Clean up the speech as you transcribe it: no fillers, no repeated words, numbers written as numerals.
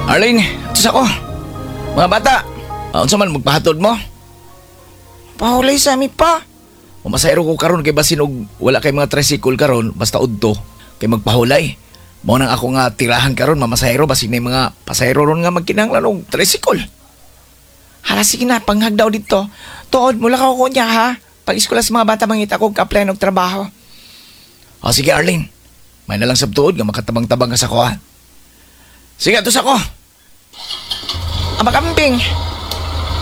Arling, ito ako. Mga bata, unsa man magpahatod mo? Pahulay sa amin pa. Umasayro ko karon kay basin og wala kay mga tricycle karon basta udto kay magpahulay. Mao nang ako nga tirahan karon mamasayro basin may mga pasayro ron nga magkinahanglan og tricycle. Hala, sige na, panghag daw dito. Tuod, mula ka ko niya ha. Pag iskola sa mga bata mangita ko, ka-apply ng trabaho. O sige Arlene, may nalang sabtuod nga makatabang-tabang ka sa kuha. Sige, ato sa ko. Ama kambing.